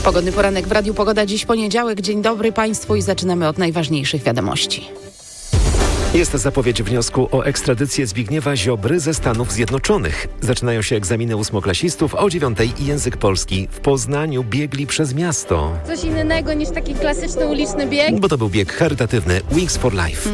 Pogodny poranek w Radiu Pogoda. Dziś poniedziałek. Dzień dobry Państwu i zaczynamy od najważniejszych wiadomości. Jest zapowiedź wniosku o ekstradycję Zbigniewa Ziobry ze Stanów Zjednoczonych. Zaczynają się egzaminy ósmoklasistów, a o 9:00 język polski. W Poznaniu biegli przez miasto. Coś innego niż taki klasyczny uliczny bieg. Bo to był bieg charytatywny Wings for Life.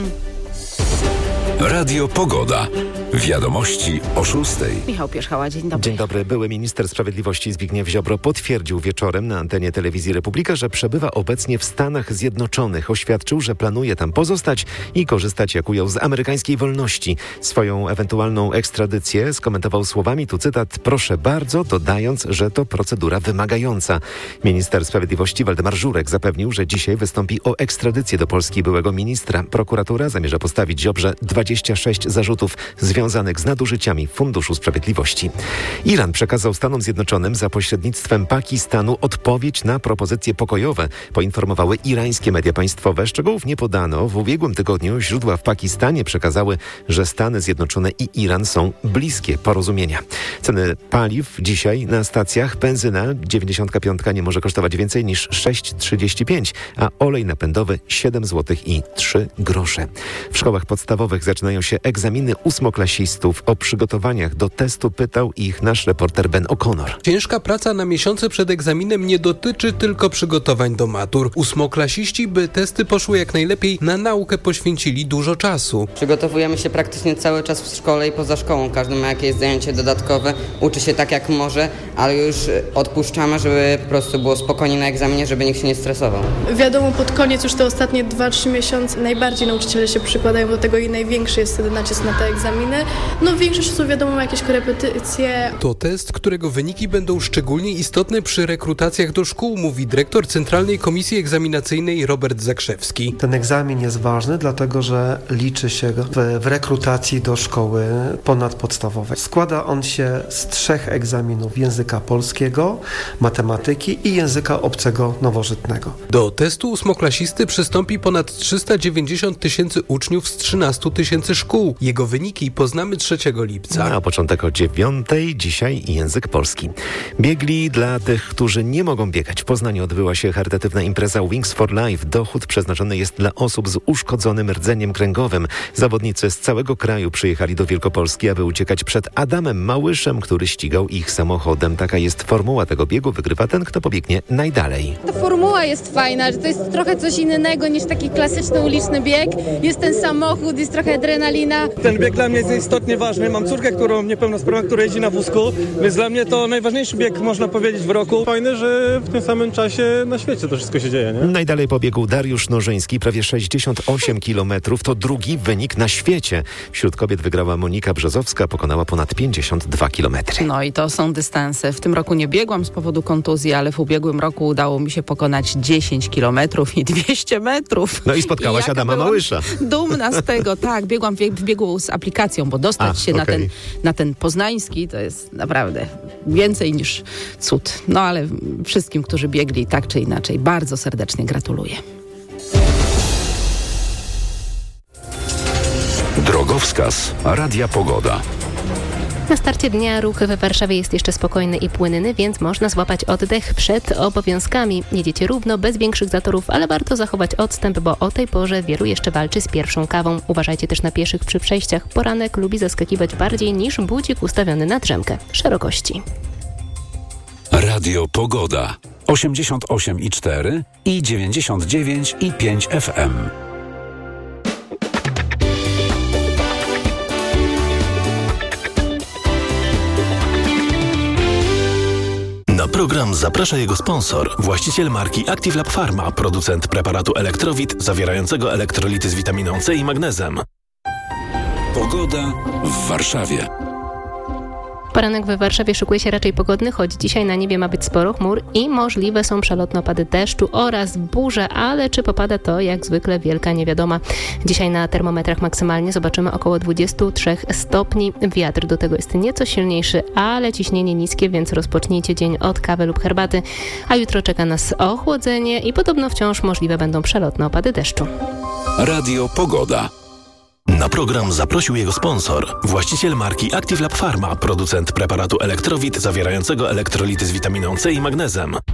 Radio Pogoda. Wiadomości o 6:00. Michał Pierzchała, dzień dobry. Dzień dobry. Były minister sprawiedliwości Zbigniew Ziobro potwierdził wieczorem na antenie telewizji Republika, że przebywa obecnie w Stanach Zjednoczonych. Oświadczył, że planuje tam pozostać i korzystać, jak ujął, z amerykańskiej wolności. Swoją ewentualną ekstradycję skomentował słowami, tu cytat: proszę bardzo, dodając, że to procedura wymagająca. Minister sprawiedliwości Waldemar Żurek zapewnił, że dzisiaj wystąpi o ekstradycję do Polski byłego ministra. Prokuratura zamierza postawić Ziobrze 26 zarzutów związanych z nadużyciami Funduszu Sprawiedliwości. Iran przekazał Stanom Zjednoczonym za pośrednictwem Pakistanu odpowiedź na propozycje pokojowe, poinformowały irańskie media państwowe. Szczegółów nie podano. W ubiegłym tygodniu źródła w Pakistanie przekazały, że Stany Zjednoczone i Iran są bliskie porozumienia. Ceny paliw dzisiaj na stacjach: benzyna 95 nie może kosztować więcej niż 6,35, a olej napędowy 7 zł i 3 grosze. W szkołach podstawowych zaczynają się egzaminy ósmoklasistów. O przygotowaniach do testu pytał ich nasz reporter Ben O'Connor. Ciężka praca na miesiące przed egzaminem nie dotyczy tylko przygotowań do matur. Ósmoklasiści, by testy poszły jak najlepiej, na naukę poświęcili dużo czasu. Przygotowujemy się praktycznie cały czas w szkole i poza szkołą. Każdy ma jakieś zajęcie dodatkowe, uczy się tak jak może, ale już odpuszczamy, żeby po prostu było spokojnie na egzaminie, żeby nikt się nie stresował. Wiadomo, pod koniec już te ostatnie 2-3 miesiące najbardziej nauczyciele się przykładają do tego i największy jest wtedy nacisk na te egzaminy. No większość są wiadomo jakieś korepetycje. To test, którego wyniki będą szczególnie istotne przy rekrutacjach do szkół, mówi dyrektor Centralnej Komisji Egzaminacyjnej Robert Zakrzewski. Ten egzamin jest ważny, dlatego że liczy się w rekrutacji do szkoły ponadpodstawowej. Składa on się z 3 egzaminów: języka polskiego, matematyki i języka obcego nowożytnego. Do testu ósmoklasisty przystąpi ponad 390 000 uczniów z 13 000 szkół. Jego wyniki poznamy 3 lipca. Na początek o 9:00 dzisiaj język polski. Biegli dla tych, którzy nie mogą biegać. W Poznaniu odbyła się charytatywna impreza Wings for Life. Dochód przeznaczony jest dla osób z uszkodzonym rdzeniem kręgowym. Zawodnicy z całego kraju przyjechali do Wielkopolski, aby uciekać przed Adamem Małyszem, który ścigał ich samochodem. Taka jest formuła tego biegu. Wygrywa ten, kto pobiegnie najdalej. Ta formuła jest fajna, że to jest trochę coś innego niż taki klasyczny uliczny bieg. Jest ten samochód, jest trochę adrenalina. Ten bieg dla mnie jest istotnie ważny. Mam córkę, niepełnosprawną, która jeździ na wózku, więc dla mnie to najważniejszy bieg, można powiedzieć, w roku. Fajne, że w tym samym czasie na świecie to wszystko się dzieje, nie? Najdalej pobiegł Dariusz Nożyński, prawie 68 km. To drugi wynik na świecie. Wśród kobiet wygrała Monika Brzozowska, pokonała ponad 52 km. No i to są dystanse. W tym roku nie biegłam z powodu kontuzji, ale w ubiegłym roku udało mi się pokonać 10 km i 200 metrów. No i spotkałaś Adama Małysza. Dumna z tego, tak. Biegłam w biegu z aplikacją, bo dostać się na ten poznański to jest naprawdę więcej niż cud. No ale wszystkim, którzy biegli tak czy inaczej, bardzo serdecznie gratuluję. Drogowskaz Radia Pogoda. Na starcie dnia ruch we Warszawie jest jeszcze spokojny i płynny, więc można złapać oddech przed obowiązkami. Jedziecie równo, bez większych zatorów, ale warto zachować odstęp, bo o tej porze wielu jeszcze walczy z pierwszą kawą. Uważajcie też na pieszych przy przejściach. Poranek lubi zaskakiwać bardziej niż budzik ustawiony na drzemkę szerokości. Radio Pogoda 88,4 i 99,5 FM. Na program zaprasza jego sponsor, właściciel marki Active Lab Pharma, producent preparatu Elektrowit zawierającego elektrolity z witaminą C i magnezem. Pogoda w Warszawie. Poranek we Warszawie szykuje się raczej pogodny, choć dzisiaj na niebie ma być sporo chmur i możliwe są przelotne opady deszczu oraz burze, ale czy popada, to jak zwykle wielka niewiadoma. Dzisiaj na termometrach maksymalnie zobaczymy około 23 stopni. Wiatr do tego jest nieco silniejszy, ale ciśnienie niskie, więc rozpocznijcie dzień od kawy lub herbaty, a jutro czeka nas ochłodzenie i podobno wciąż możliwe będą przelotne opady deszczu. Radio Pogoda. Na program zaprosił jego sponsor, właściciel marki Active Lab Pharma, producent preparatu Elektrowit zawierającego elektrolity z witaminą C i magnezem.